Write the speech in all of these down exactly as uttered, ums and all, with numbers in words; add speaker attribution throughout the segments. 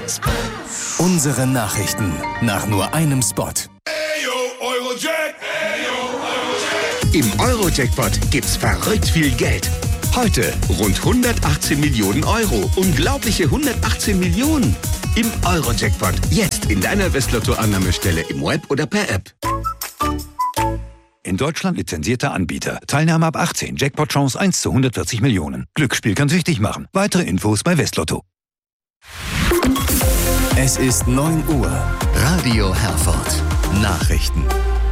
Speaker 1: Unsere Nachrichten nach nur einem Spot.
Speaker 2: Im Euro-Jackpot gibt's verrückt viel Geld. Heute rund hundertachtzehn Millionen Euro. Unglaubliche hundertachtzehn Millionen. Im Euro-Jackpot. Jetzt in deiner Westlotto-Annahmestelle im Web oder per App.
Speaker 3: In Deutschland lizenzierter Anbieter. Teilnahme ab achtzehn. Jackpot-Chance eins zu hundertvierzig Millionen. Glücksspiel kann süchtig machen. Weitere Infos bei Westlotto.
Speaker 1: Es ist neun Uhr. Radio Herford. Nachrichten.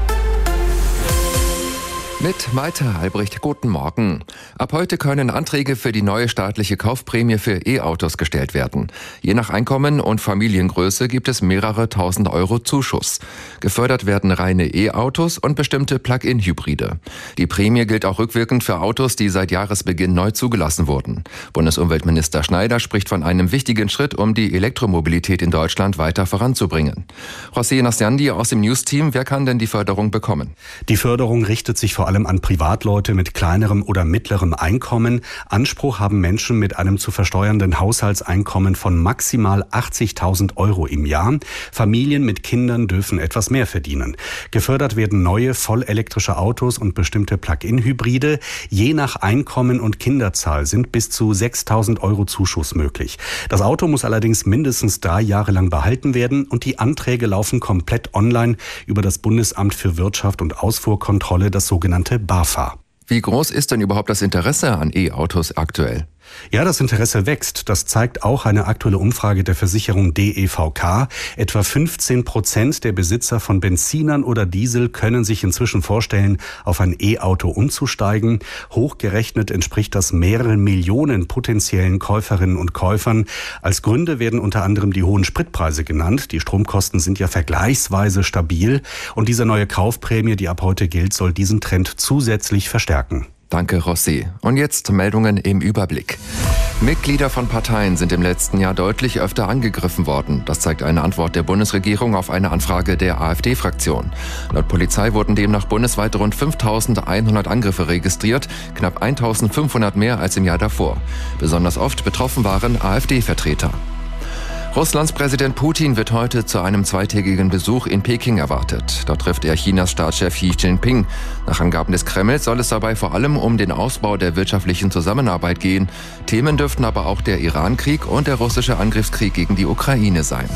Speaker 4: Mit Maite Albrecht, guten Morgen. Ab heute können Anträge für die neue staatliche Kaufprämie für E-Autos gestellt werden. Je nach Einkommen und Familiengröße gibt es mehrere tausend Euro Zuschuss. Gefördert werden reine E-Autos und bestimmte Plug-in-Hybride. Die Prämie gilt auch rückwirkend für Autos, die seit Jahresbeginn neu zugelassen wurden. Bundesumweltminister Schneider spricht von einem wichtigen Schritt, um die Elektromobilität in Deutschland weiter voranzubringen. José Nasciandi aus dem News-Team, wer kann denn die Förderung bekommen?
Speaker 5: Die Förderung richtet sich vor allem an Privatleute mit kleinerem oder mittlerem Einkommen. Anspruch haben Menschen mit einem zu versteuernden Haushaltseinkommen von maximal achtzigtausend Euro im Jahr. Familien mit Kindern dürfen etwas mehr verdienen. Gefördert werden neue vollelektrische Autos und bestimmte Plug-in-Hybride. Je nach Einkommen und Kinderzahl sind bis zu sechstausend Euro Zuschuss möglich. Das Auto muss allerdings mindestens drei Jahre lang behalten werden und die Anträge laufen komplett online über das Bundesamt für Wirtschaft und Ausfuhrkontrolle, das sogenannte BAFA.
Speaker 4: Wie groß ist denn überhaupt das Interesse an E-Autos aktuell?
Speaker 5: Ja, das Interesse wächst. Das zeigt auch eine aktuelle Umfrage der Versicherung D E V K. Etwa fünfzehn Prozent der Besitzer von Benzinern oder Diesel können sich inzwischen vorstellen, auf ein E-Auto umzusteigen. Hochgerechnet entspricht das mehreren Millionen potenziellen Käuferinnen und Käufern. Als Gründe werden unter anderem die hohen Spritpreise genannt. Die Stromkosten sind ja vergleichsweise stabil. Und diese neue Kaufprämie, die ab heute gilt, soll diesen Trend zusätzlich verstärken.
Speaker 4: Danke, Rossi. Und jetzt Meldungen im Überblick. Mitglieder von Parteien sind im letzten Jahr deutlich öfter angegriffen worden. Das zeigt eine Antwort der Bundesregierung auf eine Anfrage der AfD-Fraktion. Laut Polizei wurden demnach bundesweit rund fünftausendeinhundert Angriffe registriert, knapp eintausendfünfhundert mehr als im Jahr davor. Besonders oft betroffen waren AfD-Vertreter. Russlands Präsident Putin wird heute zu einem zweitägigen Besuch in Peking erwartet. Dort trifft er Chinas Staatschef Xi Jinping. Nach Angaben des Kremls soll es dabei vor allem um den Ausbau der wirtschaftlichen Zusammenarbeit gehen. Themen dürften aber auch der Iran-Krieg und der russische Angriffskrieg gegen die Ukraine sein.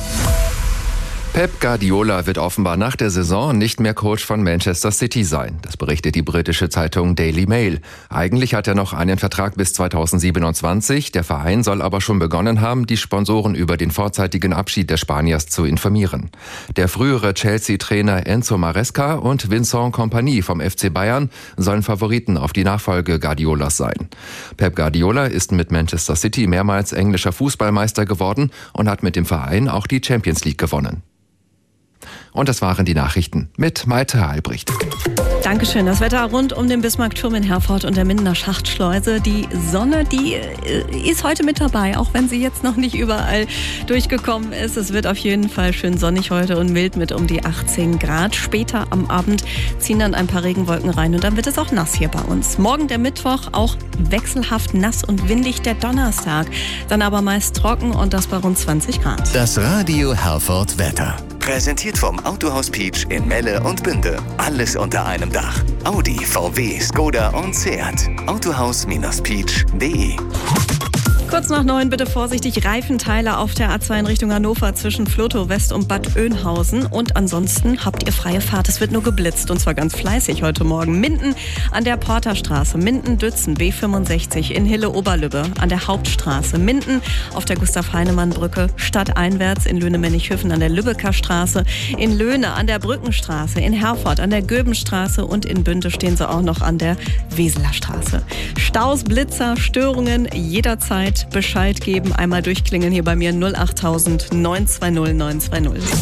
Speaker 4: Pep Guardiola wird offenbar nach der Saison nicht mehr Coach von Manchester City sein. Das berichtet die britische Zeitung Daily Mail. Eigentlich hat er noch einen Vertrag bis zweitausendsiebenundzwanzig. Der Verein soll aber schon begonnen haben, die Sponsoren über den vorzeitigen Abschied des Spaniers zu informieren. Der frühere Chelsea-Trainer Enzo Maresca und Vincent Kompany vom F C Bayern sollen Favoriten auf die Nachfolge Guardiolas sein. Pep Guardiola ist mit Manchester City mehrmals englischer Fußballmeister geworden und hat mit dem Verein auch die Champions League gewonnen. Und das waren die Nachrichten mit Maite Albrecht.
Speaker 6: Dankeschön. Das Wetter rund um den Bismarckturm in Herford und der Mindener Schachtschleuse. Die Sonne, die ist heute mit dabei, auch wenn sie jetzt noch nicht überall durchgekommen ist. Es wird auf jeden Fall schön sonnig heute und mild mit um die achtzehn Grad. Später am Abend ziehen dann ein paar Regenwolken rein und dann wird es auch nass hier bei uns. Morgen der Mittwoch auch wechselhaft nass und windig der Donnerstag. Dann aber meist trocken und das bei rund zwanzig Grad.
Speaker 1: Das Radio Herford Wetter. Präsentiert vom Autohaus Peach in Melle und Bünde. Alles unter einem Dach. Audi, V W, Skoda und Seat. Autohaus Peach punkt de.
Speaker 6: Kurz nach neun bitte vorsichtig Reifenteile auf der A zwei in Richtung Hannover zwischen Flotow West und Bad Oeynhausen. Und ansonsten habt ihr freie Fahrt. Es wird nur geblitzt und zwar ganz fleißig heute Morgen. Minden an der Porterstraße, Minden-Dützen, B fünfundsechzig in Hille-Oberlübbe, an der Hauptstraße, Minden auf der Gustav-Heinemann-Brücke, stadteinwärts in Löhne-Männichhöfen an der Lübecker Straße, in Löhne an der Brückenstraße, in Herford an der Göbenstraße und in Bünde stehen sie auch noch an der Weseler Straße. Staus, Blitzer, Störungen jederzeit Bescheid geben. Einmal durchklingeln hier bei mir null achttausend neun zwei null neun zwei null.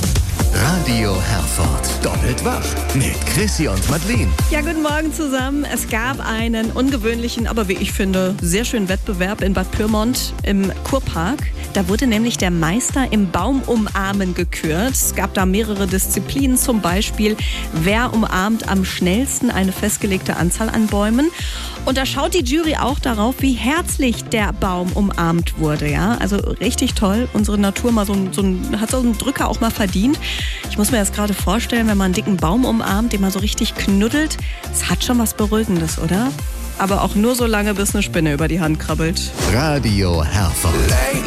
Speaker 1: Radio Herford. Doppelt wach mit Chrissy und Madeleine.
Speaker 6: Ja, guten Morgen zusammen. Es gab einen ungewöhnlichen, aber wie ich finde, sehr schönen Wettbewerb in Bad Pyrmont im Kurpark. Da wurde nämlich der Meister im Baumumarmen gekürt. Es gab da mehrere Disziplinen, zum Beispiel, wer umarmt am schnellsten eine festgelegte Anzahl an Bäumen. Und da schaut die Jury auch darauf, wie herzlich der Baum umarmt wurde. Ja? Also richtig toll. Unsere Natur mal so, so ein, hat so einen Drücker auch mal verdient. Ich muss mir das gerade vorstellen, wenn man einen dicken Baum umarmt, den man so richtig knuddelt. Es hat schon was Beruhigendes, oder? Aber auch nur so lange, bis eine Spinne über die Hand krabbelt.
Speaker 1: Radio Herford.